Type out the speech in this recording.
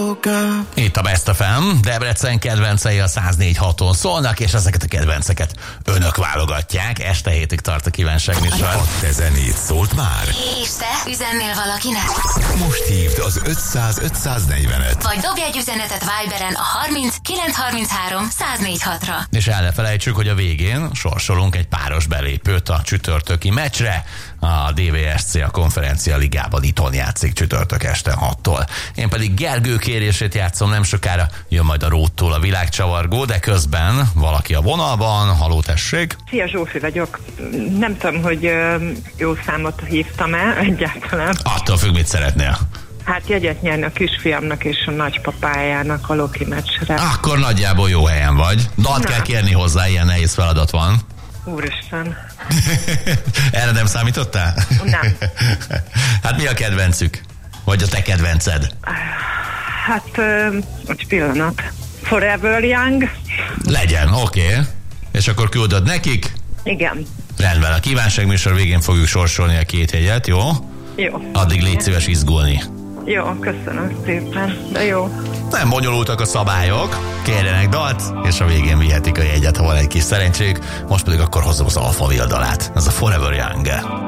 Itt a Best FM, Debrecen kedvencei a 104.6-on szólnak, és ezeket a kedvenceket önök válogatják. Este hétig tart a kívánság műsor. A te zenét szólt már? És te üzennél valakinek? Most hívd az 500-540-et. Vagy dobj egy üzenetet Viberen a 30 933 104.6-ra. És el ne felejtsük, hogy a végén sorsolunk egy páros belépőt a csütörtöki meccsre. A DVSC a Konferencia Ligában itthon játszik csütörtök este 6-tól. Én pedig Gergő kérését játszom, nem sokára jön majd a Róttól a világcsavargó, de közben valaki a vonalban. Haló, tessék! Szia, Zsófi vagyok. Nem tudom, hogy jó számot hívtam-e egyáltalán. Attól függ, mit szeretnél. Hát jegyet nyerni a kisfiamnak és a nagypapájának a Loki meccsre. Akkor nagyjából jó helyen vagy. Dalt kell kérni hozzá, ilyen nehéz feladat van. Úristen. Erre nem számítottál? Nem. Hát mi a kedvencük? Vagy a te kedvenced? Hát, egy pillanat. Forever Young. Legyen, oké. És akkor küldöd nekik? Igen. Rendben, a kívánságműsor végén fogjuk sorsolni a 2 jegyet, jó? Jó. Addig légy szíves izgulni. Jó, köszönöm szépen. De jó. Nem bonyolultak a szabályok, kérjenek dalt, és a végén vihetik a jegyet, ha van egy kis szerencséjük. Most pedig akkor hozzam az Alphaville dalát. Ez a Forever Young.